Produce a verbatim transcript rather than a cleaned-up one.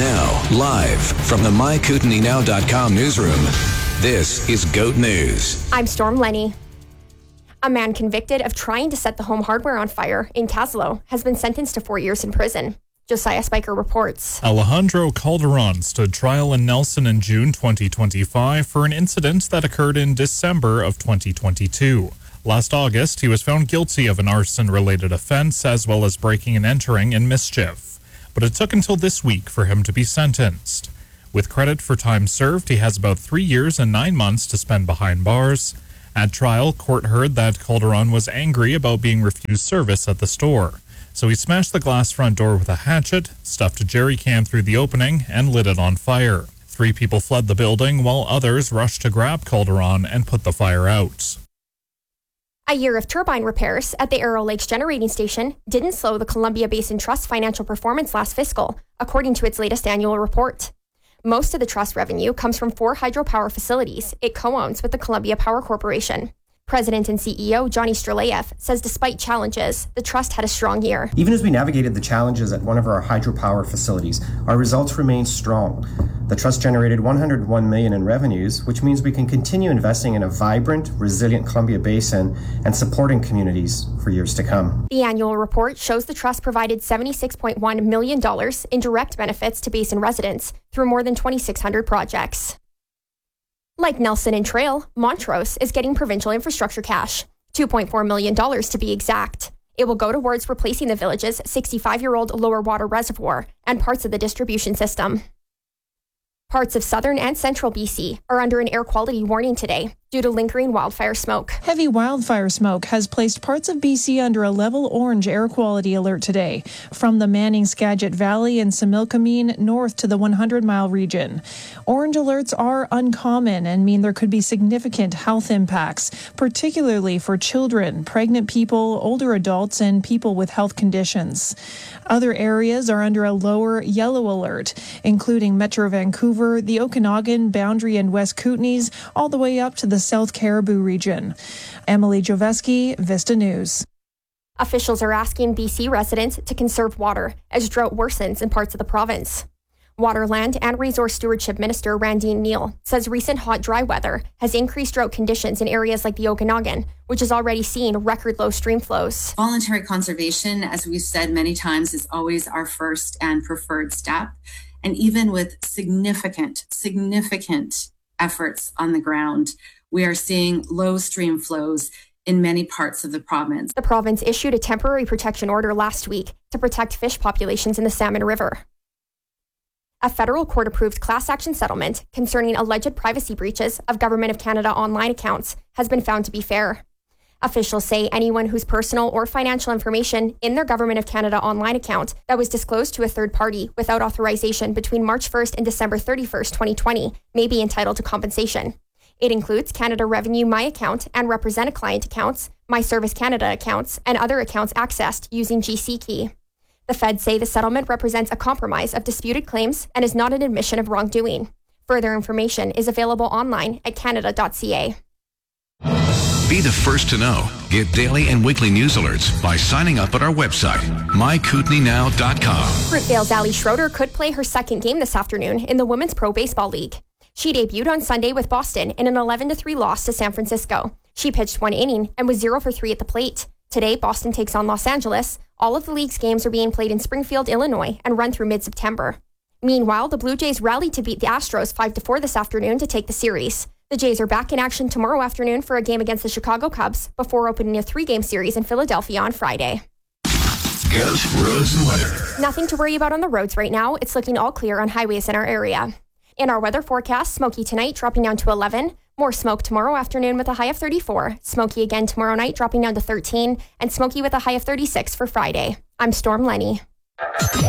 Now, live from the my kootenai now dot com newsroom, this is GOAT News. I'm Storm Lenny. A man convicted of trying to set the home hardware on fire in Caslo has been sentenced to four years in prison. Josiah Spiker reports. Alejandro Calderon stood trial in Nelson in June twenty twenty-five for an incident that occurred in December of twenty twenty-two. Last August, he was found guilty of an arson-related offense as well as breaking and entering in mischief. But it took until this week for him to be sentenced. With credit for time served, he has about three years and nine months to spend behind bars. At trial, court heard that Calderon was angry about being refused service at the store. So he smashed the glass front door with a hatchet, stuffed a jerry can through the opening, and lit it on fire. Three people fled the building while others rushed to grab Calderon and put the fire out. A year of turbine repairs at the Arrow Lakes Generating Station didn't slow the Columbia Basin Trust financial performance last fiscal, according to its latest annual report. Most of the trust revenue comes from four hydropower facilities it co-owns with the Columbia Power Corporation. President and C E O Johnny Strelayev says despite challenges, the trust had a strong year. Even as we navigated the challenges at one of our hydropower facilities, our results remained strong. The trust generated one hundred one million dollars in revenues, which means we can continue investing in a vibrant, resilient Columbia Basin and supporting communities for years to come. The annual report shows the trust provided seventy-six point one million dollars in direct benefits to Basin residents through more than twenty-six hundred projects. Like Nelson and Trail, Montrose is getting provincial infrastructure cash, two point four million dollars to be exact. It will go towards replacing the village's sixty-five-year-old lower water reservoir and parts of the distribution system. Parts of southern and central B C are under an air quality warning today due to lingering wildfire smoke. Heavy wildfire smoke has placed parts of B C under a level orange air quality alert today, from the Manning-Skagit Valley and Similkameen north to the hundred mile region. Orange alerts are uncommon and mean there could be significant health impacts, particularly for children, pregnant people, older adults, and people with health conditions. Other areas are under a lower yellow alert, including Metro Vancouver, the Okanagan, Boundary, and West Kootenays, all the way up to the South Cariboo region. Emily Joveski, Vista News. Officials are asking B C residents to conserve water as drought worsens in parts of the province. Water, Land and Resource Stewardship Minister Randeen Neal says recent hot, dry weather has increased drought conditions in areas like the Okanagan, which has already seen record low stream flows. Voluntary conservation, as we've said many times, is always our first and preferred step. And even with significant, significant efforts on the ground, we are seeing low stream flows in many parts of the province. The province issued a temporary protection order last week to protect fish populations in the Salmon River. A federal court-approved class action settlement concerning alleged privacy breaches of Government of Canada online accounts has been found to be fair. Officials say anyone whose personal or financial information in their Government of Canada online account that was disclosed to a third party without authorization between March first and December thirty-first, twenty twenty may be entitled to compensation. It includes Canada Revenue My Account and Represent a Client accounts, My Service Canada accounts, and other accounts accessed using G C Key. The Feds say the settlement represents a compromise of disputed claims and is not an admission of wrongdoing. Further information is available online at canada dot c a. Be the first to know. Get daily and weekly news alerts by signing up at our website, my kootenai now dot com. Fruitvale's Ali Schroeder could play her second game this afternoon in the Women's Pro Baseball League. She debuted on Sunday with Boston in an eleven to three loss to San Francisco. She pitched one inning and was zero for three at the plate. Today, Boston takes on Los Angeles. All of the league's games are being played in Springfield, Illinois, and run through mid-September. Meanwhile, the Blue Jays rallied to beat the Astros five to four this afternoon to take the series. The Jays are back in action tomorrow afternoon for a game against the Chicago Cubs before opening a three-game series in Philadelphia on Friday. GOAT Roads and Weather. Nothing to worry about on the roads right now. It's looking all clear on highways in our area. In our weather forecast, smoky tonight, dropping down to eleven. More smoke tomorrow afternoon with a high of thirty-four. Smoky again tomorrow night, dropping down to thirteen. And smoky with a high of thirty-six for Friday. I'm Storm Lenny.